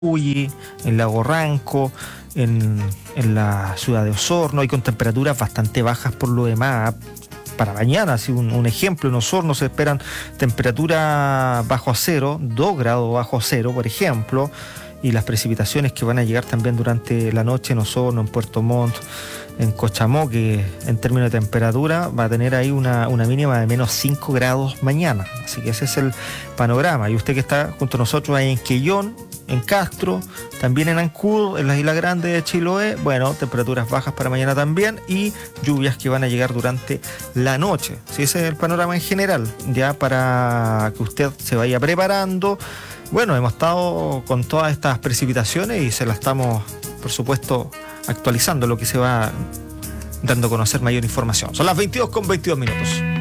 Uy, en Lago Ranco, en la ciudad de Osorno, y con temperaturas bastante bajas por lo demás. Para mañana, así un ejemplo, en Osorno se esperan temperaturas bajo cero, 2 grados bajo cero, por ejemplo, y las precipitaciones que van a llegar también durante la noche en Osorno, en Puerto Montt, en Cochamó, que en términos de temperatura va a tener ahí una mínima de menos 5 grados mañana. Así que ese es el panorama. Y usted que está junto a nosotros ahí en Quellón, en Castro, también en Ancud, en las Islas Grandes de Chiloé, bueno, temperaturas bajas para mañana también y lluvias que van a llegar durante la noche. Sí, ese es el panorama en general, ya para que usted se vaya preparando. Bueno, hemos estado con todas estas precipitaciones y se las estamos, por supuesto, actualizando, lo que se va dando a conocer mayor información. Son las 22:22 minutos.